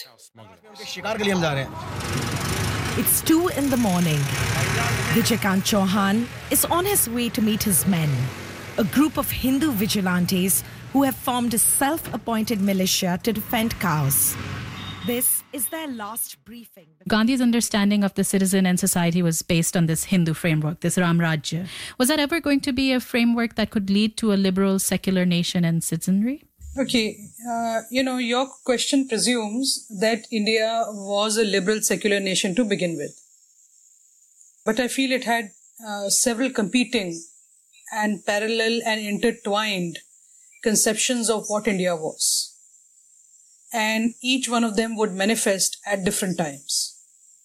It's 2 in the morning. Vijayakant Chauhan is on his way to meet his men, a group of Hindu vigilantes who have formed a self-appointed militia to defend cows. This is their last briefing. Gandhi's understanding of the citizen and society was based on this Hindu framework, this Ram Rajya. Was that ever going to be a framework that could lead to a liberal, secular nation and citizenry? Okay, your question presumes that India was a liberal, secular nation to begin with. But I feel it had several competing and parallel and intertwined conceptions of what India was. And each one of them would manifest at different times.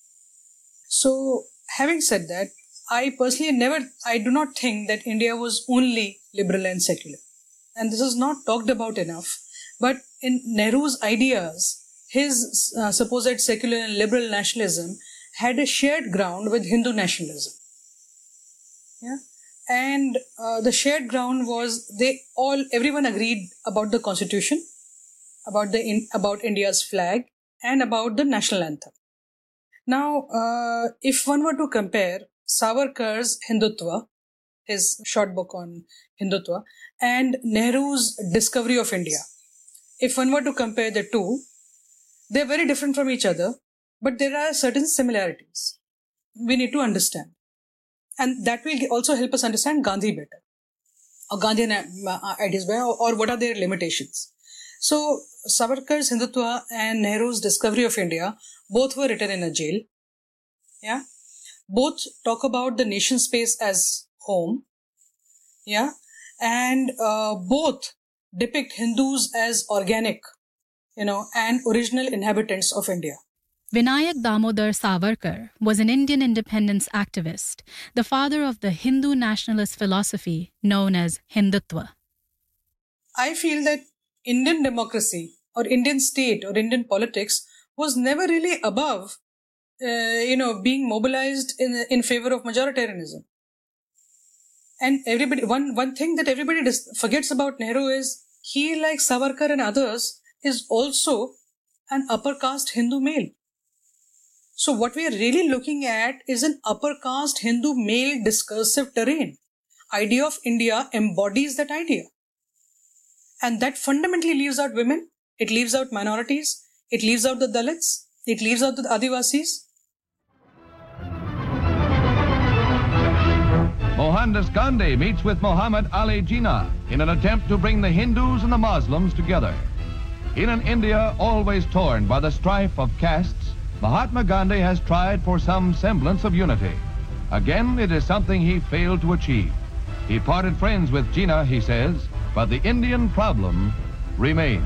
So, having said that, I do not think that India was only liberal and secular. And this is not talked about enough. But in Nehru's ideas, his supposed secular and liberal nationalism had a shared ground with Hindu nationalism. Yeah? And the shared ground was everyone agreed about the constitution, about India's flag, and about the national anthem. Now, if one were to compare Savarkar's Hindutva, his short book on Hindutva, and Nehru's Discovery of India, if one were to compare the two, they're very different from each other, but there are certain similarities we need to understand. And that will also help us understand Gandhi better, or Gandhian ideas better, or what are their limitations. So, Savarkar's Hindutva and Nehru's Discovery of India, both were written in a jail. Yeah. Both talk about the nation space as home. Yeah. And both depict Hindus as organic, and original inhabitants of India. Vinayak Damodar Savarkar was an Indian independence activist, the father of the Hindu nationalist philosophy known as Hindutva. I feel that Indian democracy or Indian state or Indian politics was never really above, being mobilized in favor of majoritarianism. And one thing that everybody forgets about Nehru is he, like Savarkar and others, is also an upper caste Hindu male. So what we are really looking at is an upper caste Hindu male discursive terrain. Idea of India embodies that idea. And that fundamentally leaves out women, it leaves out minorities, it leaves out the Dalits, it leaves out the Adivasis. Mohandas Gandhi meets with Muhammad Ali Jinnah in an attempt to bring the Hindus and the Muslims together. In an India always torn by the strife of castes, Mahatma Gandhi has tried for some semblance of unity. Again, it is something he failed to achieve. He parted friends with Jinnah, he says, but the Indian problem remains.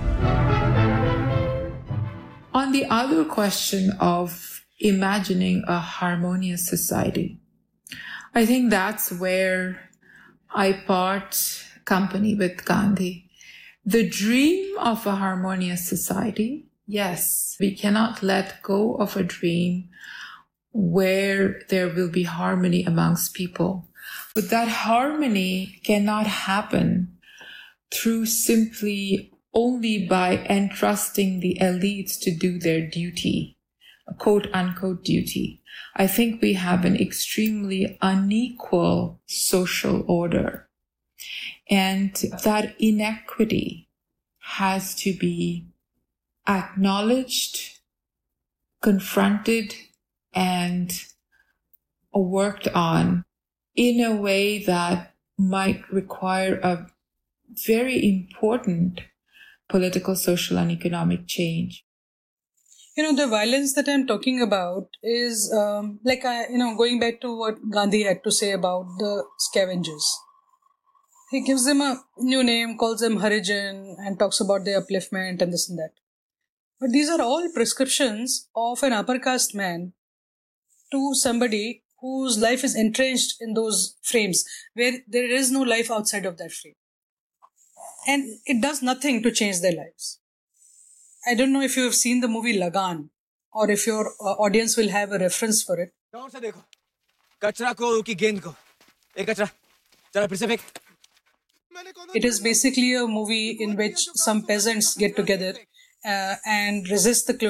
On the other question of imagining a harmonious society, I think that's where I part company with Gandhi. The dream of a harmonious society, yes, we cannot let go of a dream where there will be harmony amongst people. But that harmony cannot happen through simply only by entrusting the elites to do their duty, a quote-unquote duty. I think we have an extremely unequal social order. And that inequity has to be acknowledged, confronted, and worked on in a way that might require a very important political, social, and economic change. The violence that I'm talking about is going back to what Gandhi had to say about the scavengers. He gives them a new name, calls them Harijan, and talks about their upliftment and this and that. But these are all prescriptions of an upper caste man to somebody whose life is entrenched in those frames, where there is no life outside of that frame. And it does nothing to change their lives. I don't know if you have seen the movie Lagan, or if your audience will have a reference for it. It is basically a movie in which some peasants get together and resist the